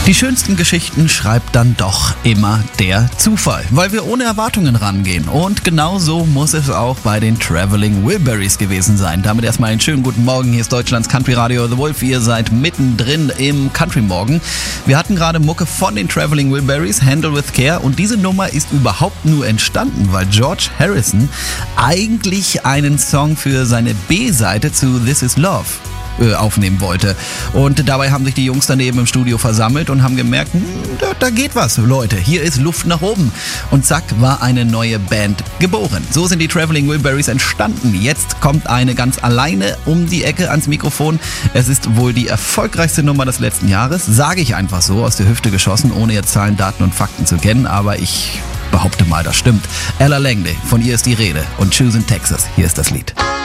Die schönsten Geschichten schreibt dann doch immer der Zufall, weil wir ohne Erwartungen rangehen. Und genau so muss es auch bei den Traveling Wilburys gewesen sein. Damit erstmal einen schönen guten Morgen. Hier ist Deutschlands Country Radio The Wolf. Ihr seid mittendrin im Country Morgen. Wir hatten gerade Mucke von den Traveling Wilburys, Handle with Care. Und diese Nummer ist überhaupt nur entstanden, weil George Harrison eigentlich einen Song für seine B-Seite zu This Is Love aufnehmen wollte. Und dabei haben sich die Jungs daneben im Studio versammelt und haben gemerkt, da geht was, Leute, hier ist Luft nach oben. Und zack, war eine neue Band geboren. So sind die Traveling Wilburys entstanden. Jetzt kommt eine ganz alleine um die Ecke ans Mikrofon. Es ist wohl die erfolgreichste Nummer des letzten Jahres, sage ich einfach so, aus der Hüfte geschossen, ohne jetzt Zahlen, Daten und Fakten zu kennen, aber ich behaupte mal, das stimmt. Ella Langley, von ihr ist die Rede. Und Choosing Texas, hier ist das Lied.